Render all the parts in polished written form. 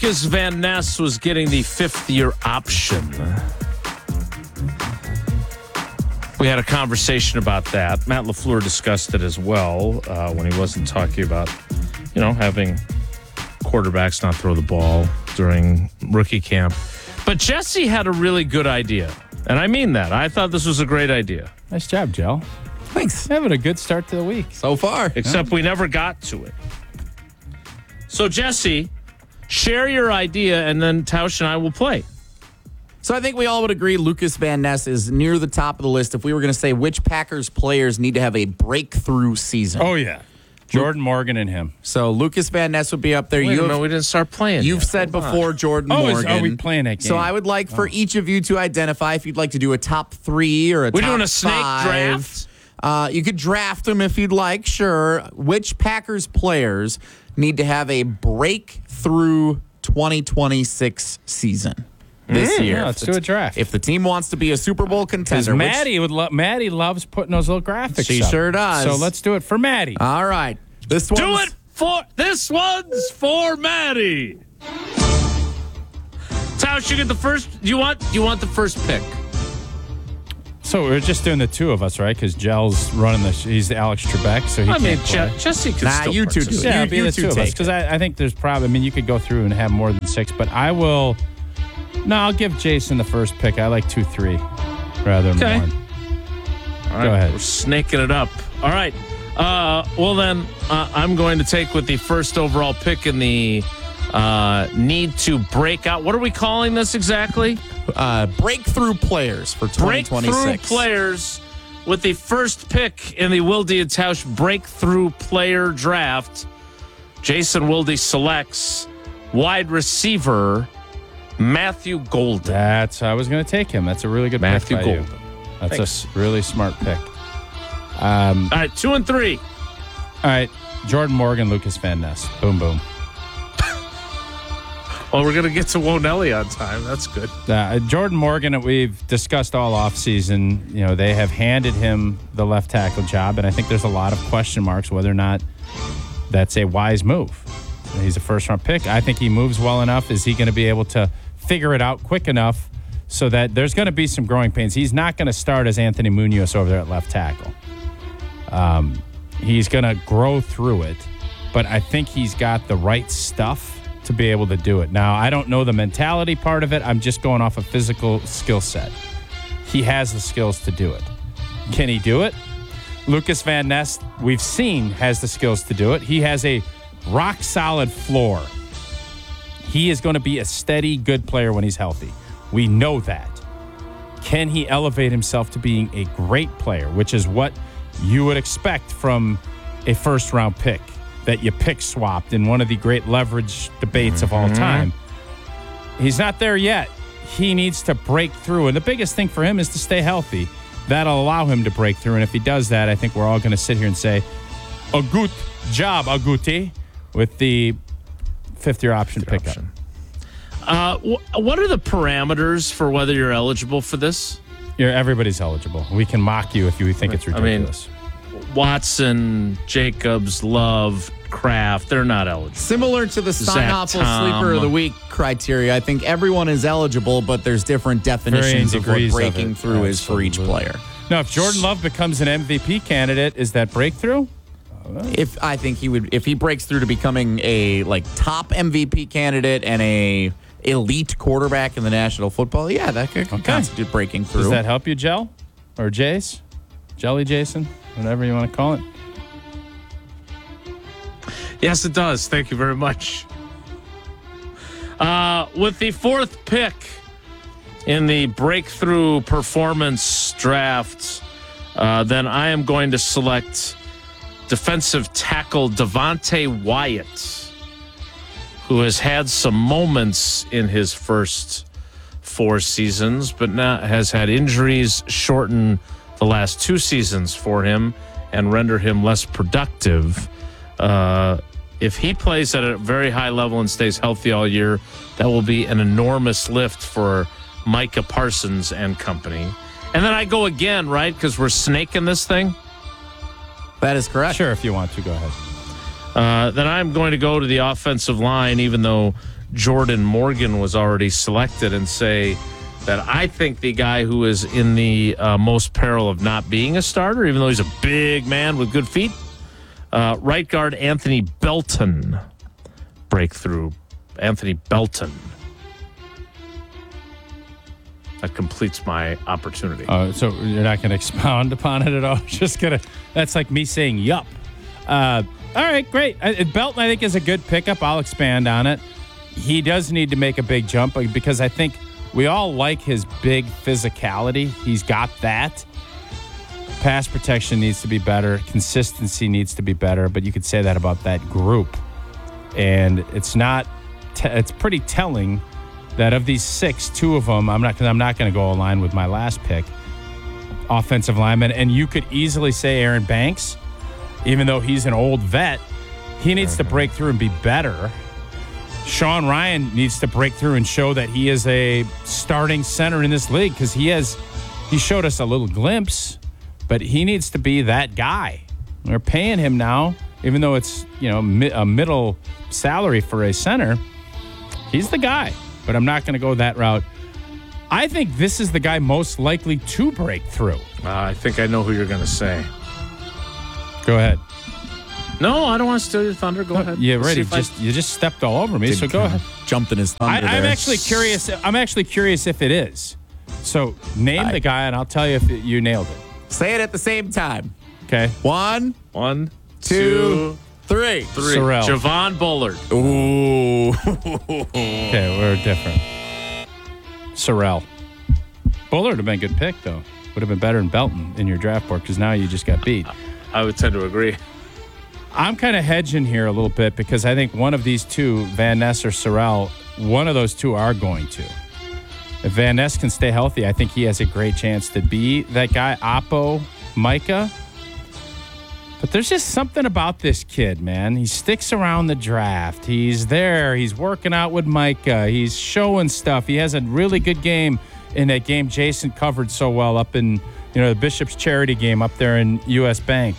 Lucas Van Ness was getting the fifth-year option. We had a conversation about that. Matt LaFleur discussed it as well when he wasn't talking about, having quarterbacks not throw the ball during rookie camp. But Jesse had a really good idea, and I mean that. I thought this was a great idea. Nice job, Joe. Thanks. Having a good start to the week. So far. Except we never got to it. So, Jesse, share your idea, and then Tausch and I will play. So I think we all would agree Lucas Van Ness is near the top of the list if we were going to say which Packers players need to have a breakthrough season. Oh, yeah. Jordan Morgan and him. So Lucas Van Ness would be up there. Wait a minute, we didn't start playing You've yet. said before Jordan Morgan. Are we playing that game? So I would like for each of you to identify if you'd like to do a top 3 or a top 5. We're doing a snake draft? You could draft them if you'd like, sure. Which Packers players need to have a breakthrough 2026 season this year? Yeah, let's do a draft. If the team wants to be a Super Bowl contender. Maddie Maddie loves putting those little graphics She up. sure does. So let's do it for Maddie. All right. This one's This one's for Maddie. Tausch, you get the first. Do you want the first pick? So we're just doing the two of us, right? Because Gel's running he's the Alex Trebek, so he can't play. Jesse can still you two do it. participate. Yeah, You it'll be the two two of us. take Because I think there's probably, you could go through and have more than 6, but I will. No, I'll give Jason the first pick. I like 2, 3 rather than Okay. 1. All right, Go ahead. We're snaking it up. All right. Well, then I'm going to take with the first overall pick in the need to break out. What are we calling this exactly? breakthrough players for 2026. Breakthrough players with the first pick in the Wilde and Tausch Breakthrough Player Draft. Jason Wilde selects wide receiver Matthew Golden. I was going to take him. That's a really good Matthew pick by Golden. you. That's Thanks. a really smart pick. All right, 2 and 3. All right, Jordan Morgan, Lucas Van Ness. Boom, boom. Well, we're going to get to Wonelli on time. That's good. Jordan Morgan, we've discussed all offseason. They have handed him the left tackle job, and I think there's a lot of question marks whether or not that's a wise move. He's a first-round pick. I think he moves well enough. Is he going to be able to figure it out quick enough so that there's going to be some growing pains? He's not going to start as Anthony Munoz over there at left tackle. He's going to grow through it, but I think he's got the right stuff to be able to do it. Now, I don't know the mentality part of it. I'm just going off a physical skill set. He has the skills to do it. Can he do it? Lucas Van Ness, we've seen, has the skills to do it. He has a rock-solid floor. He is going to be a steady, good player when he's healthy. We know that. Can he elevate himself to being a great player, which is what you would expect from a first-round pick that you pick swapped in one of the great leverage debates of all time? He's not there yet. He needs to break through, and the biggest thing for him is to stay healthy. That'll allow him to break through, and if he does that, I think we're all going to sit here and say, a good job, Agouti, with the fifth-year option pickup. What are the parameters for whether you're eligible for this? Everybody's eligible. We can mock you if you think it's ridiculous. Watson, Jacobs, Love, Kraft, they're not eligible. Similar to the Steinhoffel Tom. Sleeper of the Week criteria, I think everyone is eligible, but there's different definitions of what degrees of breaking it. through is for each player. Now, if Jordan Love becomes an MVP candidate, is that breakthrough? If he breaks through to becoming a top MVP candidate and a elite quarterback in the National Football, that could constitute breaking through. Does that help you, Gel? Or Jace? Jelly Jason? Whatever you want to call it. Yes, it does. Thank you very much. With the fourth pick in the breakthrough performance draft, then I am going to select defensive tackle Devontae Wyatt, who has had some moments in his first 4 seasons, but now has had injuries shorten the last 2 seasons for him and render him less productive. If he plays at a very high level and stays healthy all year, that will be an enormous lift for Micah Parsons and company. And then I go again, right? Because we're snaking this thing. That is correct. Sure, if you want to, go ahead. Then I'm going to go to the offensive line, even though Jordan Morgan was already selected and say that I think the guy who is in the most peril of not being a starter, even though he's a big man with good feet, right guard Anthony Belton. Breakthrough. Anthony Belton. That completes my opportunity. So you're not going to expound upon it at all? Just going to, that's like me saying yup. All right, great. Belton, I think, is a good pickup. I'll expand on it. He does need to make a big jump because I think we all like his big physicality. He's got that. Pass protection needs to be better. Consistency needs to be better. But you could say that about that group. And it's not, it's pretty telling that of these 6, 2 of them, I'm not going to go align with my last pick, offensive lineman. And you could easily say Aaron Banks, even though he's an old vet, he needs to break through and be better. Sean Ryan needs to break through and show that he is a starting center in this league because he showed us a little glimpse, but he needs to be that guy. We're paying him now, even though it's a middle salary for a center. He's the guy. But I'm not going to go that route. I think this is the guy most likely to break through. I think I know who you're going to say. Go ahead. No, I don't want to steal your thunder. Go ahead. Yeah, right. You just stepped all over me, so go ahead. Jumped in his thunder I'm there. actually curious. I'm actually curious if it is. So name the guy, and I'll tell you if you nailed it. Say it at the same time. Okay. 1, 2, 3. Sorrell. Javon Bullard. Ooh. Okay, we're different. Sorrell. Bullard would have been a good pick, though. Would have been better than Belton in your draft board because now you just got beat. I would tend to agree. I'm kind of hedging here a little bit because I think one of these two, Van Ness or Sorrell, one of those two are going to. If Van Ness can stay healthy, I think he has a great chance to be that guy, Oppo, Micah. But there's just something about this kid, man. He sticks around the draft. He's there. He's working out with Micah. He's showing stuff. He has a really good game in that game Jason covered so well up in, the Bishop's charity game up there in U.S. Bank.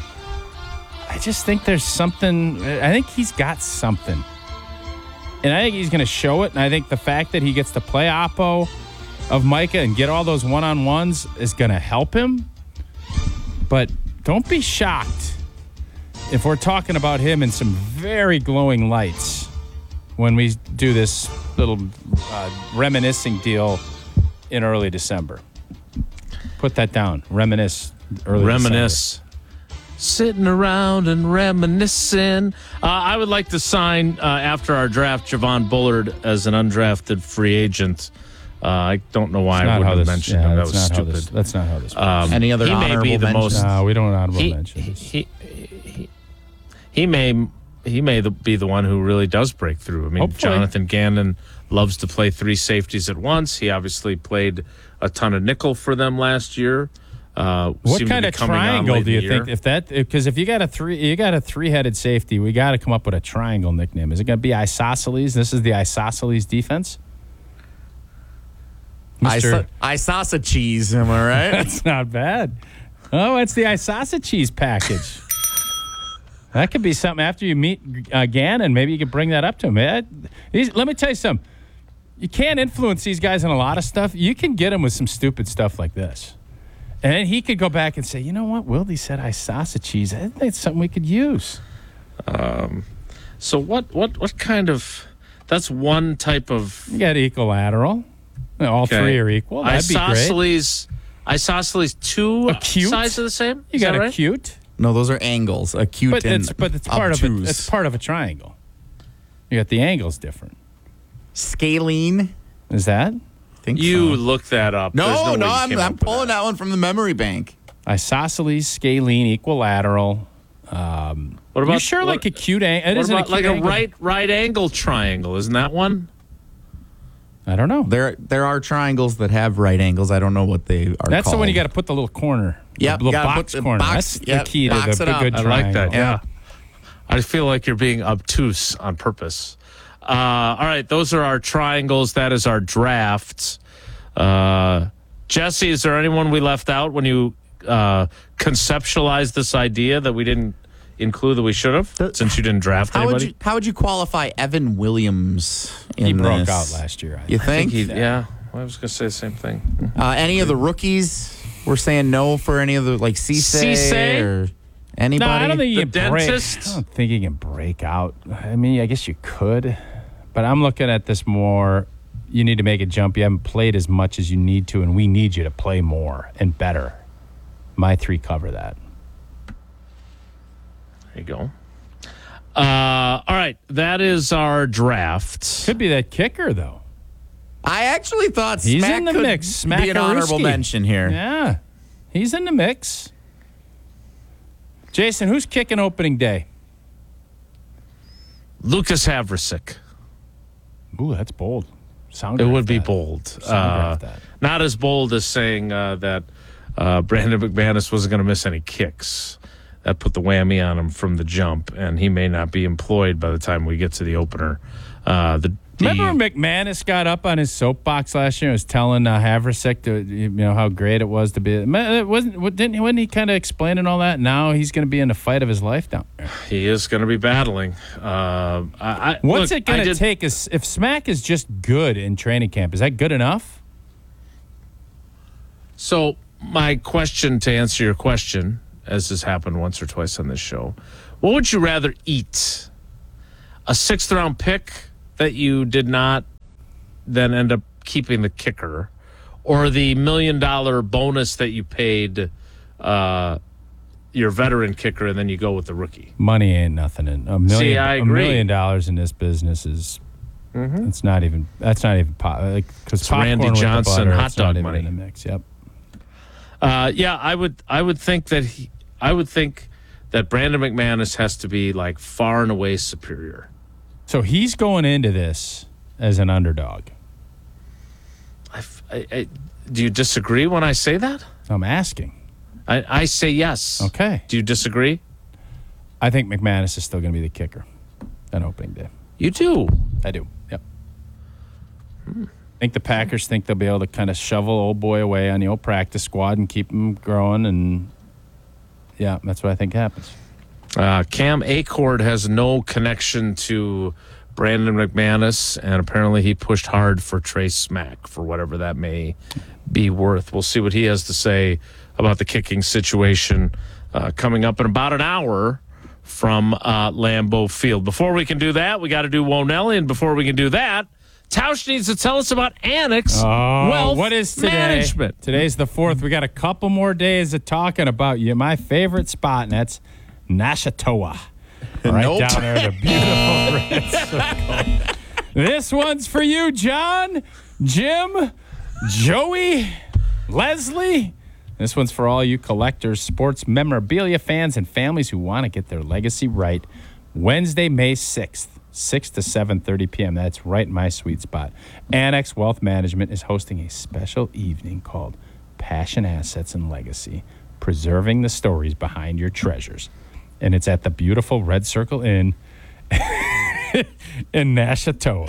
I just think there's something. I think he's got something. And I think he's going to show it. And I think the fact that he gets to play Oppo of Micah and get all those one-on-ones is going to help him. But don't be shocked if we're talking about him in some very glowing lights when we do this little reminiscing deal in early December. Put that down. Reminisce. Reminisce. Sitting around and reminiscing. I would like to sign, after our draft, Javon Bullard as an undrafted free agent. I don't know why I wouldn't have mentioned him. That was stupid. That's not how this works. Any other honorable mentions? No, we don't honorable mentions. He may be the one who really does break through. I mean, Hopefully. Jonathan Gannon loves to play 3 safeties at once. He obviously played a ton of nickel for them last year. What kind of triangle do you think? Because if you got a 3-headed safety, we got to come up with a triangle nickname. Is it going to be Isosceles? This is the Isosceles defense. Isasa cheese, am I right? That's not bad. Oh, it's the Isasa cheese package. That could be something after you meet Gannon. Maybe you could bring that up to him. Let me tell you something. You can't influence these guys on a lot of stuff. You can get them with some stupid stuff like this. And then he could go back and say, you know what? Wildy said Isasa cheese. I think that's something we could use. So what kind of... That's one type of... You got equilateral. All three are equal. That'd be great. Isosceles 2 acute? Sides are the same? You got acute. No, those are angles. Acute and it's part of it. It's part of a triangle. You got the angles different. Scalene. Is that? You look that up. No, I'm pulling that one from the memory bank. Isosceles, scalene, equilateral. What about you sure like acute angle? What about like a right angle triangle? Isn't that one? I don't know. There are triangles that have right angles. I don't know what they are. That's called. the one you got to put the little corner. Yeah, the little box corner. That's the key to the good triangle. I like that. Yeah. I feel like you're being obtuse on purpose. All right, those are our triangles. That is our draft. Jesse, is there anyone we left out when you conceptualized this idea that we didn't in Clue that we should have, since you didn't draft anybody? How would you qualify Evan Williams in He broke this? out last year. You think? Yeah. I was going to say the same thing. Any of the rookies? We're saying no for any of the, like Cisse or anybody? No, I don't think he The can break. dentist? I don't think he can break out. I mean, I guess you could, but I'm looking at this more. You need to make a jump. You haven't played as much as you need to, and we need you to play more and better. My 3 cover that. There you go. All right. That is our draft. Could be that kicker, though. I actually thought He's Smack in the could mix. be an honorable Smakarewski. mention here. Yeah, he's in the mix. Jason, who's kicking opening day? Lucas Havrasik. Ooh, that's bold. It would be bold. Sound draft that. Not as bold as saying that Brandon McManus wasn't going to miss any kicks. That put the whammy on him from the jump, and he may not be employed by the time we get to the opener. Remember when McManus got up on his soapbox last year and was telling Havrasik how great it was to be? Wasn't he kind of explaining all that? Now he's going to be in the fight of his life down there. He is going to be battling. What's it going to take? If Smack is just good in training camp, is that good enough? So my question, to answer your question, as has happened once or twice on this show, what would you rather eat? A 6th-round pick that you did not then end up keeping the kicker, or the $1 million bonus that you paid your veteran kicker and then you go with the rookie? Money ain't nothing. I agree. $1 million in this business is that's not even because Randy Johnson hot dog money in the mix. Yep. Yeah, I would think that that Brandon McManus has to be like far and away superior. So he's going into this as an underdog. Do you disagree when I say that? I'm asking. I say yes. Okay. Do you disagree? I think McManus is still going to be the kicker on opening day. You do? I do. Yep. I think the Packers think they'll be able to kind of shovel old boy away on the old practice squad and keep him growing, and yeah, that's what I think happens. Cam Acord has no connection to Brandon McManus, and apparently he pushed hard for Trey Smack for whatever that may be worth. We'll see what he has to say about the kicking situation coming up in about an hour from Lambeau Field. Before we can do that, we got to do Wonelli, and before we can do that, Tausch needs to tell us about Annex Wealth what is today? Management. Today's the 4th. We got a couple more days of talking about my favorite spot, and that's Nashatoa. Right Nope. down there, the beautiful red circle. This one's for you, John, Jim, Joey, Leslie. This one's for all you collectors, sports memorabilia fans, and families who want to get their legacy right. Wednesday, May 6th, 6 to 7:30 p.m. That's right in my sweet spot. Annex Wealth Management is hosting a special evening called Passion, Assets, and Legacy, preserving the stories behind your treasures. And it's at the beautiful Red Circle Inn in Nashatoa.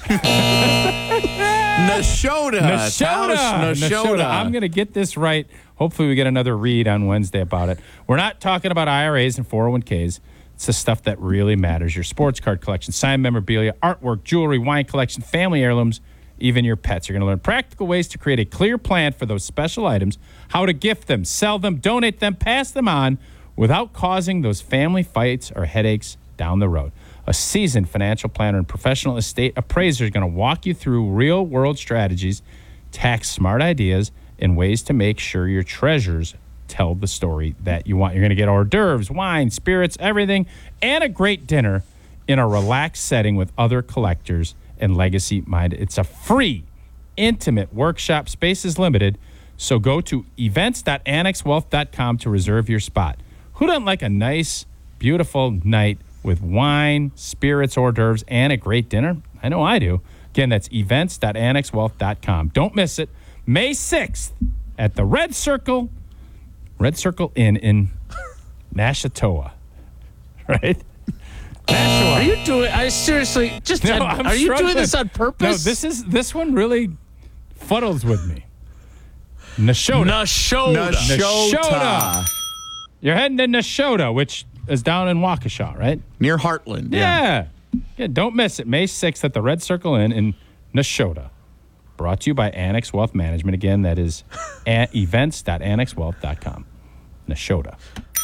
Nashota. Nashota. I'm going to get this right. Hopefully we get another read on Wednesday about it. We're not talking about IRAs and 401ks. It's the stuff that really matters. Your sports card collection, signed memorabilia, artwork, jewelry, wine collection, family heirlooms, even your pets. You're going to learn practical ways to create a clear plan for those special items, how to gift them, sell them, donate them, pass them on without causing those family fights or headaches down the road. A seasoned financial planner and professional estate appraiser is going to walk you through real-world strategies, tax-smart ideas, and ways to make sure your treasures tell the story that you want. You're going to get hors d'oeuvres, wine, spirits, everything, and a great dinner in a relaxed setting with other collectors and legacy-minded. It's a free, intimate workshop. Space is limited, so go to events.annexwealth.com to reserve your spot. Who doesn't like a nice, beautiful night with wine, spirits, hors d'oeuvres, and a great dinner? I know I do. Again, that's events.annexwealth.com. Don't miss it. May 6th at the Red Circle Inn in Nashatoa. Right? Nashua. Are you doing? I seriously just. No, are you doing this on purpose? No, this one really fuddles with me. Nashota. Nashota. Nashota. You're heading to Nashota, which is down in Waukesha, right? Near Heartland. Yeah. Don't miss it. May 6th at the Red Circle Inn in Nashotah. Brought to you by Annex Wealth Management. Again, that is events.annexwealth.com. Nashotah.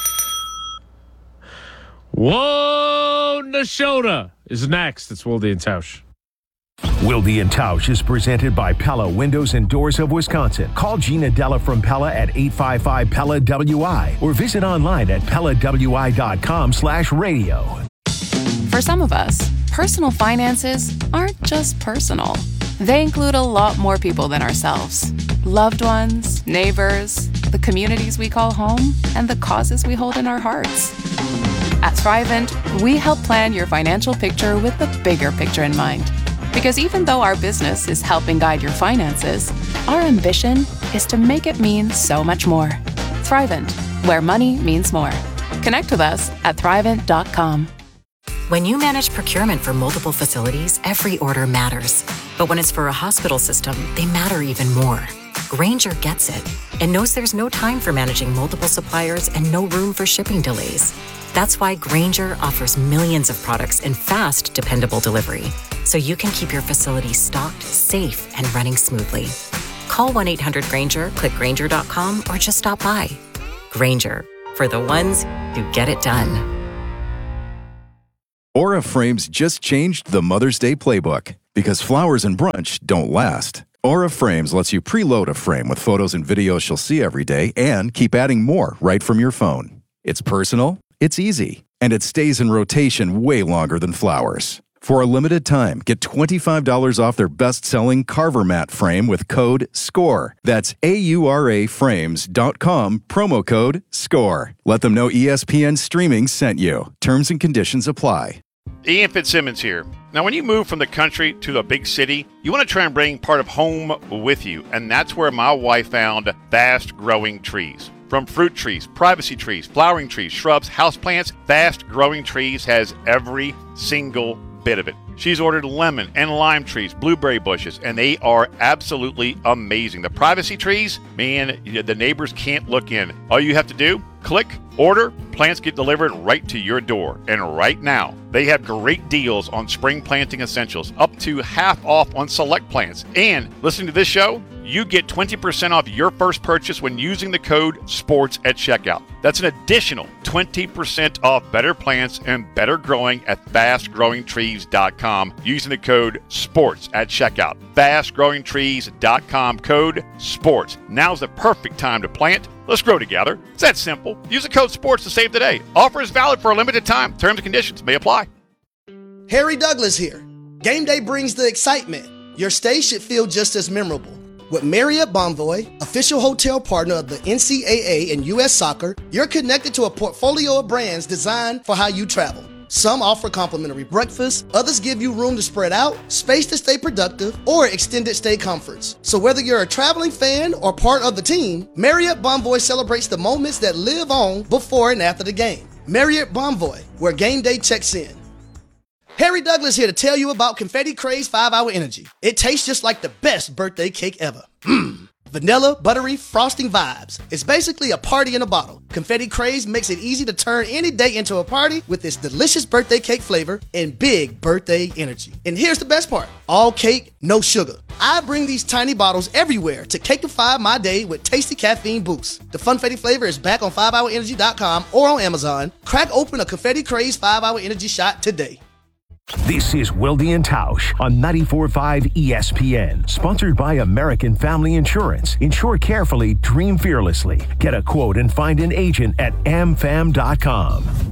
Whoa, Nashotah is next. It's Wilde and Tausch. Wilde and Tausch is presented by Pella Windows and Doors of Wisconsin. Call Gina Della from Pella at 855-PELLA-WI or visit online at PellaWI.com/radio. For some of us, personal finances aren't just personal. They include a lot more people than ourselves. Loved ones, neighbors, the communities we call home, and the causes we hold in our hearts. At Thrivent, we help plan your financial picture with the bigger picture in mind. Because even though our business is helping guide your finances, our ambition is to make it mean so much more. Thrivent, where money means more. Connect with us at Thrivent.com. When you manage procurement for multiple facilities, every order matters. But when it's for a hospital system, they matter even more. Grainger gets it and knows there's no time for managing multiple suppliers and no room for shipping delays. That's why Grainger offers millions of products in fast, dependable delivery, so you can keep your facility stocked, safe, and running smoothly. Call 1-800-GRAINGER, click Grainger.com, or just stop by. Grainger, for the ones who get it done. Aura Frames just changed the Mother's Day playbook because flowers and brunch don't last. Aura Frames lets you preload a frame with photos and videos she'll see every day and keep adding more right from your phone. It's personal, it's easy, and it stays in rotation way longer than flowers. For a limited time, get $25 off their best-selling Carver Mat frame with code SCORE. That's AURAFrames.com, promo code SCORE. Let them know ESPN Streaming sent you. Terms and conditions apply. Ian Fitzsimmons here. Now, when you move from the country to a big city, you want to try and bring part of home with you, and that's where my wife found Fast Growing Trees. From fruit trees, privacy trees, flowering trees, shrubs, houseplants, Fast Growing Trees has every single bit of it. She's ordered lemon and lime trees, blueberry bushes, and they are absolutely amazing. The privacy trees, man, the neighbors can't look in. All you have to do, click, order, plants get delivered right to your door. And right now, they have great deals on spring planting essentials, up to half off on select plants. And listening to this show, you get 20% off your first purchase when using the code SPORTS at checkout. That's an additional 20% off better plants and better growing at fastgrowingtrees.com using the code SPORTS at checkout. Fastgrowingtrees.com, code SPORTS. Now's the perfect time to plant. Let's grow together. It's that simple. Use the code SPORTS to save today. Offer is valid for a limited time. Terms and conditions may apply. Harry Douglas here. Game day brings the excitement. Your stay should feel just as memorable. With Marriott Bonvoy, official hotel partner of the NCAA and U.S. Soccer, you're connected to a portfolio of brands designed for how you travel. Some offer complimentary breakfast, others give you room to spread out, space to stay productive, or extended stay comforts. So whether you're a traveling fan or part of the team, Marriott Bonvoy celebrates the moments that live on before and after the game. Marriott Bonvoy, where game day checks in. Harry Douglas here to tell you about Confetti Craze 5-Hour Energy. It tastes just like the best birthday cake ever. Vanilla, buttery, frosting vibes. It's basically a party in a bottle. Confetti Craze makes it easy to turn any day into a party with its delicious birthday cake flavor and big birthday energy. And here's the best part. All cake, no sugar. I bring these tiny bottles everywhere to cakeify my day with tasty caffeine boosts. The Funfetti flavor is back on 5hourenergy.com or on Amazon. Crack open a Confetti Craze 5-Hour Energy shot today. This is Wilde and Tausch on 94.5 ESPN. Sponsored by American Family Insurance. Insure carefully, dream fearlessly. Get a quote and find an agent at amfam.com.